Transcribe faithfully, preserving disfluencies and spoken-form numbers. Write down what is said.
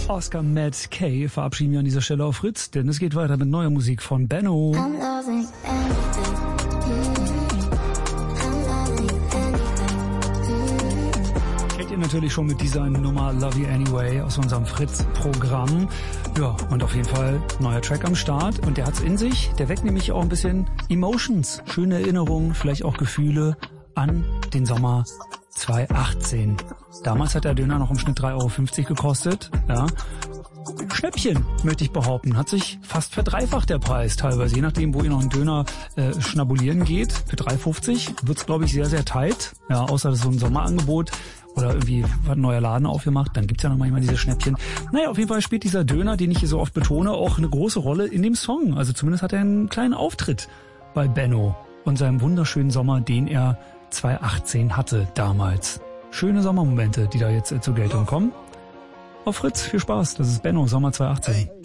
Oscar Matt Kay verabschieden wir an dieser Stelle auf Fritz, denn es geht weiter mit neuer Musik von Benno. Kennt ihr natürlich schon mit dieser Nummer Love You Anyway aus unserem Fritz-Programm. Ja, und auf jeden Fall neuer Track am Start und der hat's in sich. Der weckt nämlich auch ein bisschen Emotions, schöne Erinnerungen, vielleicht auch Gefühle an den Sommer zweitausendachtzehn. Damals hat der Döner noch im Schnitt drei Euro fünfzig gekostet. Ja. Schnäppchen, möchte ich behaupten. Hat sich fast verdreifacht der Preis teilweise. Je nachdem, wo ihr noch einen Döner äh, schnabulieren geht. Für drei Euro fünfzig wird's, glaube ich, sehr, sehr tight. Ja, außer das ist so ein Sommerangebot oder irgendwie hat ein neuer Laden aufgemacht. Dann gibt's ja noch manchmal diese Schnäppchen. Naja, auf jeden Fall spielt dieser Döner, den ich hier so oft betone, auch eine große Rolle in dem Song. Also zumindest hat er einen kleinen Auftritt bei Benno und seinem wunderschönen Sommer, den er zweitausendachtzehn hatte damals. Schöne Sommermomente, die da jetzt äh, zur Geltung kommen. Auf Fritz, viel Spaß. Das ist Benno, Sommer zweitausendachtzehn.